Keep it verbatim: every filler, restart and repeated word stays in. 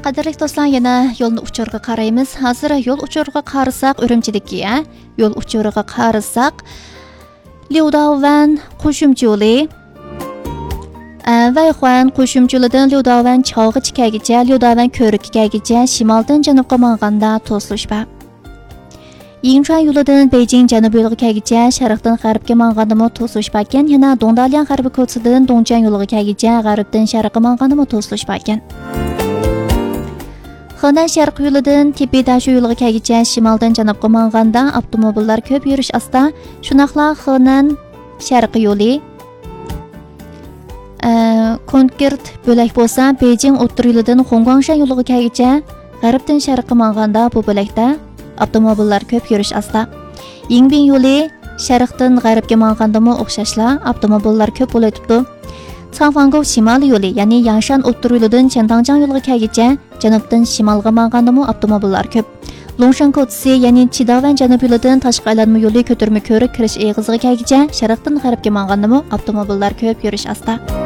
Qadrli do'stlar, yana yo'lni uchurga qaraymiz. Hozir yo'l uchurga qarasak, Urumchidagi, yo'l uchuriga qarasak, Liudavan qo'shimcha yo'li Vayxuan qo'shimcha yo'lidan Liudavan Chog'ichkagacha, Liudavan Ko'rikkagacha shimoldan janubga manganda to'silish bor. Yingchuan yo'lidan Beijing janubiy yo'ligagacha, sharqdan g'arbga manganda to'silish bor ekan. Yana Dongdalian g'arbiy ko'chasidan Dongjian yo'ligagacha, g'arbdan sharqqa manganda to'silish bor ekan. Xenan sharq yo'lidan Tepe-Dashu yo'ligagacha, shimoldan janubga manganda avtomobillar ko'p yurish asta. Shunaqla Xenan sharq yo'li Konkert bo'lak bo'lsa, Beijing o'ttir yo'lidan Xongguangshan yo'ligagacha, g'arbdan sharqqa manganda bu bo'lakda avtomobillar ko'p yurish asta. Yingbin yo'li sharqdan g'arbga mangandami o'xshashla avtomobillar ko'p bo'laytibdi. Changfangou shimoliy yo'li, ya'ni Yangshan o'ttir yo'lidan Chantangjiang yo'ligagacha, janubdan shimolga mangandami avtomobillar ko'p. Longshan ko'chasi, ya'ni Chidavan janubiy yo'lidan tashqi aylanma yo'li ko'tirma ko'rik kirish eg'izigagacha, sharqdan g'arbga mangandami avtomobillar ko'p yurish asta.